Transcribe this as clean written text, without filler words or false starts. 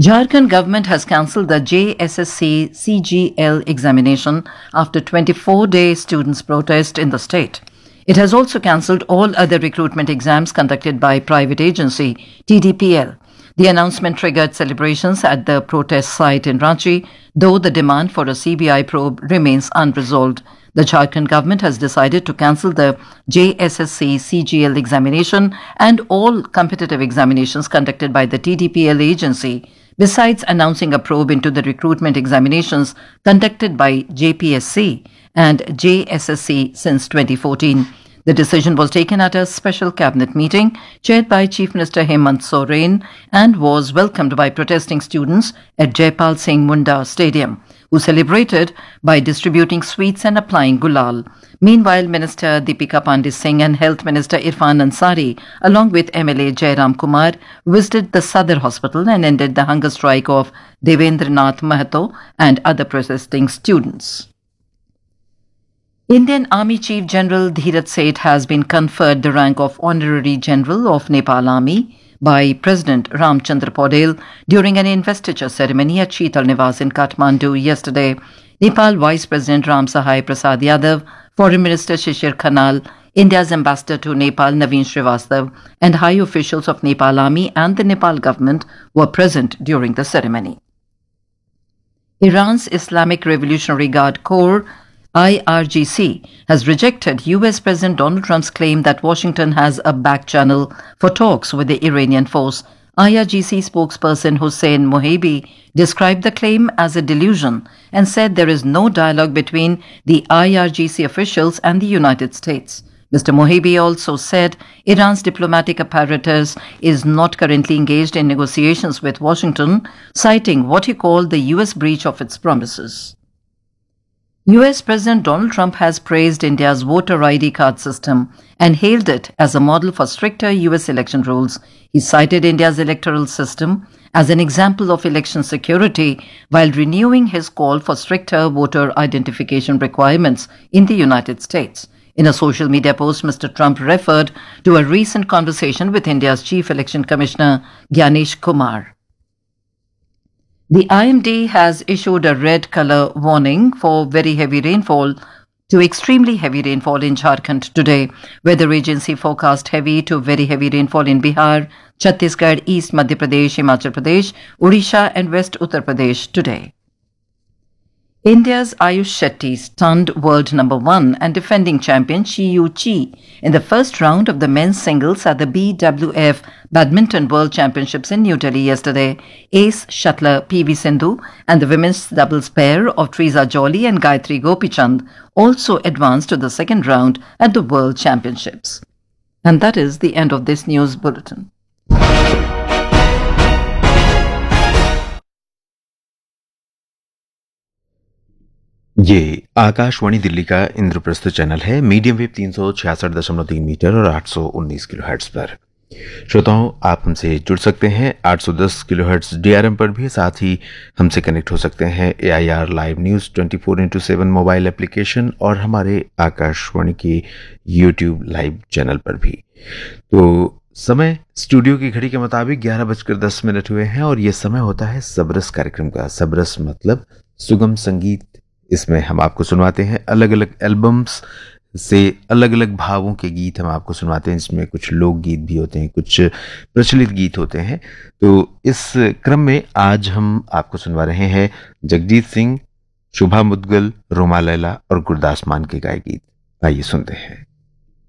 Jharkhand government has cancelled the JSSC CGL examination after 24-day students' protest in the state. It has also cancelled all other recruitment exams conducted by private agency TDPL. The announcement triggered celebrations at the protest site in Ranchi, though the demand for a CBI probe remains unresolved. The Jharkhand government has decided to cancel the JSSC CGL examination and all competitive examinations conducted by the TDPL agency, besides announcing a probe into the recruitment examinations conducted by JPSC and JSSC since 2014. The decision was taken at a special cabinet meeting chaired by Chief Minister Hemant Soren and was welcomed by protesting students at Jaipal Singh Munda Stadium, who celebrated by distributing sweets and applying gulal. Meanwhile, Minister Deepika Pandit Singh and Health Minister Irfan Ansari, along with MLA Jairam Kumar, visited the Sadar Hospital and ended the hunger strike of Devendranath Mahato and other protesting students. Indian Army Chief General Dheeraj Seth has been conferred the rank of Honorary General of Nepal Army by President Ramchandra Paudel during an investiture ceremony at Sheetal Niwas in Kathmandu yesterday. Nepal Vice President Ram Sahai Prasad Yadav, Foreign Minister Shishir Khanal, India's Ambassador to Nepal Naveen Srivastav, and high officials of Nepal Army and the Nepal government were present during the ceremony. Iran's Islamic Revolutionary Guard Corps IRGC has rejected US President Donald Trump's claim that Washington has a back channel for talks with the Iranian force. IRGC spokesperson Hossein Mohebi described the claim as a delusion and said there is no dialogue between the IRGC officials and the United States. Mr. Mohebi also said Iran's diplomatic apparatus is not currently engaged in negotiations with Washington, citing what he called the US breach of its promises. US President Donald Trump has praised India's voter ID card system and hailed it as a model for stricter US election rules. He cited India's electoral system as an example of election security while renewing his call for stricter voter identification requirements in the United States. In a social media post, Mr. Trump referred to a recent conversation with India's Chief Election Commissioner Gyanesh Kumar. The IMD has issued a red color warning for very heavy rainfall to extremely heavy rainfall in Jharkhand today. Weather agency forecast heavy to very heavy rainfall in Bihar, Chhattisgarh, East Madhya Pradesh, Himachal Pradesh, Odisha and West Uttar Pradesh today. India's Ayush Shetty stunned world number 1 and defending champion Shiyu Chi in the first round of the men's singles at the BWF Badminton World Championships in New Delhi yesterday. Ace shuttler PV Sindhu and the women's doubles pair of Triza Jolly and Gayatri Gopichand also advanced to the second round at the World Championships. And that is the end of this news bulletin. ये आकाशवाणी दिल्ली का Indraprastha channel है, medium wave 366.3 metre और 819 kilohertz पर। श्रोताओं, आप हमसे जुड़ सकते हैं 810 किलोहर्ट्ज DRM पर भी, साथ ही हमसे कनेक्ट हो सकते हैं AIR live news 24/7 mobile application और हमारे आकाशवाणी के YouTube लाइव चैनल पर भी। तो समय स्टूडियो की घड़ी के मुताबिक 11:10 हुए हैं और ये समय होता है सबरस कार्यक्रम का। सबरस मतलब सुगम संगीत। इसमें हम आपको सुनवाते हैं अलग अलग एल्बम्स से अलग अलग भावों के गीत हम आपको सुनवाते हैं, जिसमें कुछ लोकगीत भी होते हैं, कुछ प्रचलित गीत होते हैं। तो इस क्रम में आज हम आपको सुनवा रहे हैं जगजीत सिंह, शुभा मुद्गल, रोमा लैला और गुरदास मान के गाए गीत। आइए सुनते हैं।